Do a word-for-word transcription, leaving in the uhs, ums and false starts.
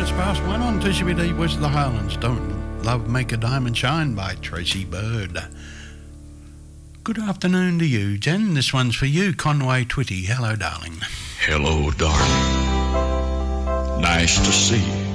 minutes past one on T C B D West of the Highlands. Don't Love Make a Diamond Shine by Tracy Bird. Good afternoon to you, Jen. This one's for you, Conway Twitty. Hello, darling. Hello, darling. Nice to see you.